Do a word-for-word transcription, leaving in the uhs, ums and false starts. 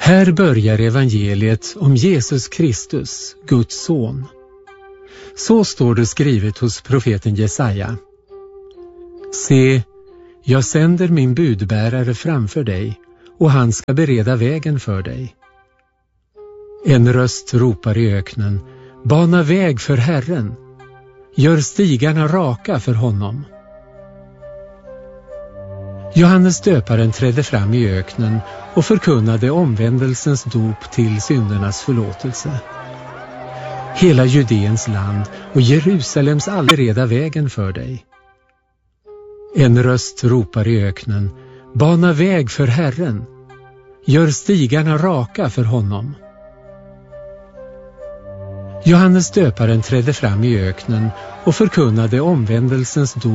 Här börjar evangeliet om Jesus Kristus, Guds son. Så står det skrivet hos profeten Jesaja. Se, jag sänder min budbärare framför dig, och han ska bereda vägen för dig. En röst ropar i öknen, bana väg för Herren, gör stigarna raka för honom. Johannes döparen trädde fram i öknen och förkunnade omvändelsens dop till syndernas förlåtelse. Hela Judeens land och Jerusalems all bereda vägen för dig. En röst ropar i öknen, bana väg för Herren, gör stigarna raka för honom. Johannes döparen trädde fram i öknen och förkunnade omvändelsens dop